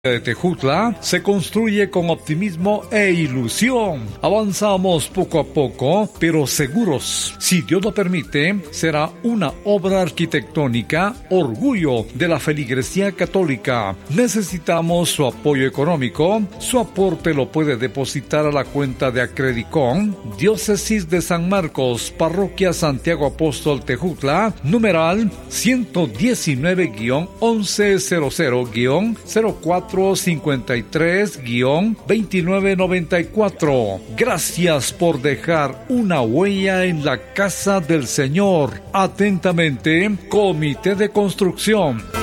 de Tejutla se construye con optimismo e ilusión. Avanzamos poco a poco, pero seguros. Si Dios lo permite, será una obra arquitectónica, orgullo de la feligresía católica. Necesitamos su apoyo económico. Su aporte lo puede depositar a la cuenta de Acredicon, Diócesis de San Marcos, Parroquia Santiago Apóstol Tejutla, numeral 119-1100-0453-2994. Gracias por dejar una huella en la casa del Señor. Atentamente, Comité de Construcción.